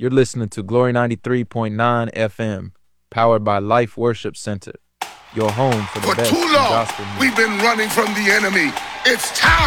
You're listening to Glory 93.9 FM, powered by Life Worship Center, your home for the best in gospel music. We've been running from the enemy. It's time.